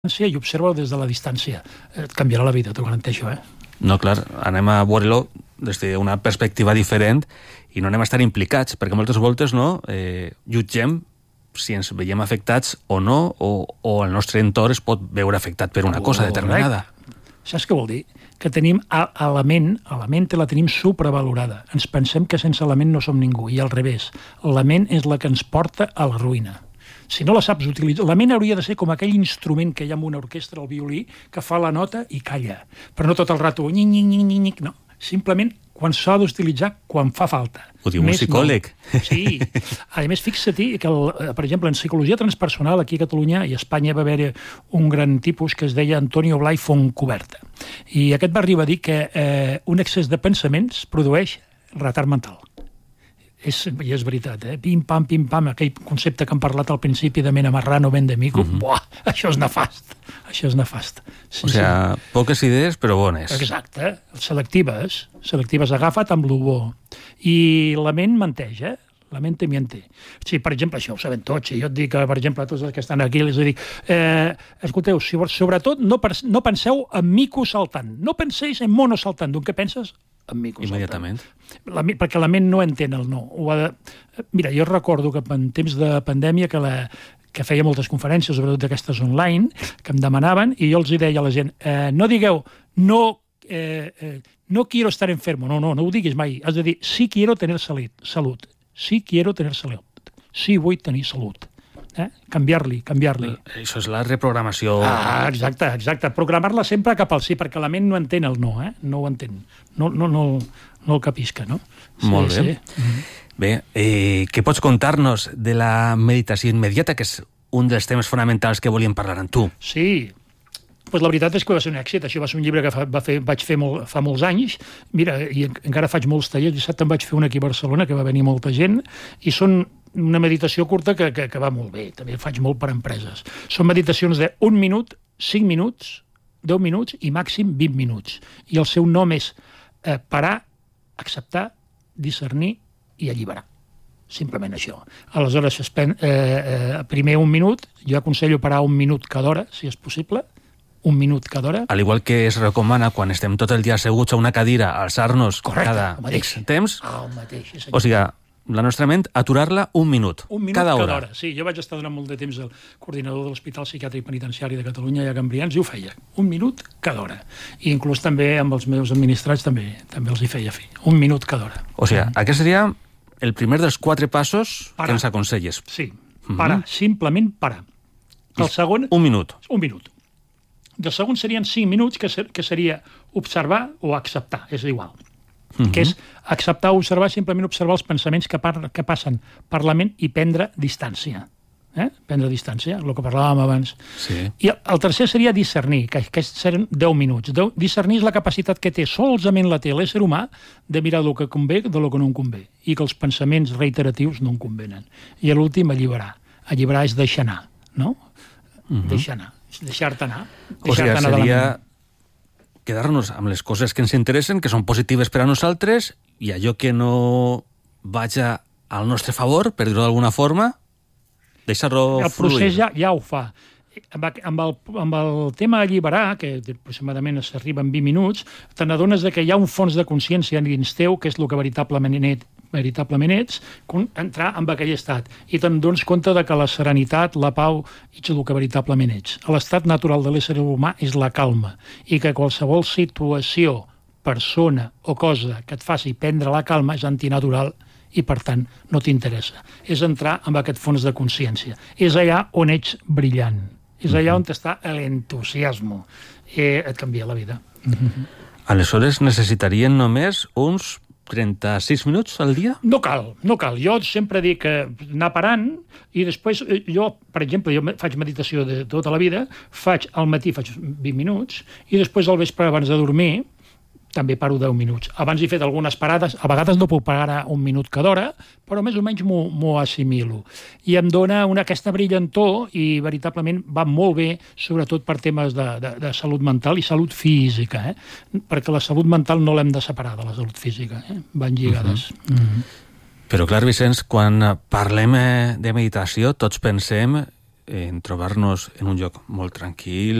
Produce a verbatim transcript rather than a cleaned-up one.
i observa-ho des de la distància. Et canviarà la vida, t'ho garanteixo, eh? No, clar, anem a veure-lo des d'una perspectiva diferent i no anem a estar implicats, perquè moltes voltes no eh, jutgem si ens veiem afectats o no, o, o el nostre entorn es pot veure afectat per una cosa determinada. Saps què vol dir? Que tenim a, a la ment, a la ment la tenim supravalorada. Ens pensem que sense la ment no som ningú, i al revés. La ment és la que ens porta a la ruïna. Si no la saps utilitzar... La ment hauria de ser com aquell instrument que hi ha en una orquestra, el violí, que fa la nota i calla. Però no tot el rato, nyic, nyic, nyic, nyic, no. Simplement quan s'ha d'utilitzar, quan fa falta. Ho diu un psicòleg. No. Sí. A més, fixa-t'hi que, el, per exemple, en psicologia transpersonal, aquí a Catalunya i a Espanya va haver un gran tipus que es deia Antonio Blay Fontcuberta. I aquest va arribar a dir que eh, un excés de pensaments produeix retard mental. És, i és veritat, eh? Pim-pam, pim-pam, aquell concepte que hem parlat al principi de mena marrano, ben de mico, uh-huh. Buah, això és nefast, això és nefast. Sí, o sigui, sí. Poques idees, però bones. Exacte, selectives, selectives, agafa't amb lo bo. I la ment menteix, eh? La ment te miente. Sí, per exemple, això ho sabem tots, si jo et dic, per exemple, a tots els que estan aquí, els dic, eh, escolteu, sobretot no, no penseu en mico saltant, no penséis en mono saltant, d'on què penses? Immediatament. La, perquè la ment no entén el no. Ho ha de... Mira, jo recordo que en temps de pandèmia que, la, que feia moltes conferències, sobretot d'aquestes online, que em demanaven, i jo els deia a la gent, eh, no digueu no, eh, eh, no quiero estar enfermo, no, no, no ho diguis mai. Has de dir, sí quiero tener salut, sí quiero tener salut, sí vull tenir salut. Eh? Canviar-li, canviar-li. Això és la reprogramació. Ah, exacte, exacte. Programar-la sempre cap al sí, perquè la ment no entén el no, eh? No ho entén. No, no, no, no el capisca, no? Sí, molt bé. Sí. Bé, eh, què pots contar-nos de la meditació immediata, que és un dels temes fonamentals que volíem parlar amb tu? Sí, pues la veritat és que va ser un èxit. Això va ser un llibre que fa, va fer, vaig fer molt, fa molts anys. Mira, i encara faig molts tallers. Dissabte em vaig fer un aquí a Barcelona, que va venir molta gent, i són una meditació curta que, que, que va molt bé. També faig molt per empreses. Són meditacions d'un minut, cinc minuts, deu minuts i màxim vint minuts. I el seu nom és eh, parar, acceptar, discernir i alliberar. Simplement això. Aleshores, eh, eh, primer un minut, jo aconsello parar un minut cada hora, si és possible, un minut cada hora. Al igual que es recomana quan estem tot el dia asseguts a una cadira, alçar-nos cada X temps, ah, el mateix, o sigui, la nostra ment, aturar-la un minut, un minut cada, cada hora. hora. Sí, jo vaig estar durant molt de temps el coordinador de l'Hospital Psiquiàtric Penitenciari de Catalunya i a Can Brians i ho feia, un minut cada hora. I inclús també amb els meus administrats també també els hi feia fer, un minut cada hora. O sigui, mm. aquest seria el primer dels quatre passos parar. Que ens aconselles. Sí, parar, mm-hmm. simplement parar. El segon... Un minut. Un minut. El segon serien cinc minuts, que, ser, que seria observar o acceptar, és igual. Uh-huh. Que és acceptar o observar, simplement observar els pensaments que, par que passen per la ment i prendre distància. Eh? Prendre distància, el que parlàvem abans. Sí. I el, el tercer seria discernir, que, que serien deu minuts. Deu, discernir és la capacitat que té, solament la té l'ésser humà, de mirar el que convé de lo que no en convé, i que els pensaments reiteratius no en convenen. I l'últim, alliberar. Alliberar és deixar anar, no? Uh-huh. Deixar anar. Deixar-te anar. O sigui, seria quedar-nos amb les coses que ens interessen, que són positives per a nosaltres, i allò que no vaja al nostre favor, per dir-ho d'alguna forma, deixar-ho fluir. El procés ja, ja ho fa. Amb el, amb el tema alliberar, que aproximadament s'arriba en vint minuts, te n'adones que hi ha un fons de consciència dins teu, que és el que veritablement ets, veritablement ets, entrar en aquell estat. I te'n dones compte de que la serenitat, la pau, és el que veritablement ets. L'estat natural de l'ésser humà és la calma, i que qualsevol situació, persona o cosa que et faci prendre la calma és antinatural i, per tant, no t'interessa. És entrar en aquest fons de consciència. És allà on ets brillant. És allà on està l'entusiasme. I et canvia la vida. Aleshores, necessitarien només uns trenta-sis minuts al dia? No cal, no cal. Jo sempre dic que anar parant i després jo, per exemple, jo faig meditació de tota la vida, faig al matí faig vint minuts i després al vespre abans de dormir també paro deu minuts. Abans he fet algunes parades, a vegades no puc parar un minut cada hora, però més o menys m'ho assimilo. I em dona una, aquesta brillantor i veritablement va molt bé, sobretot per temes de, de, de salut mental i salut física, eh? Perquè la salut mental no l'hem de separar de la salut física, eh? Van lligades. Uh-huh. Uh-huh. Però clar, Vicenç, quan parlem de meditació, tots pensem en trobar-nos en un lloc molt tranquil,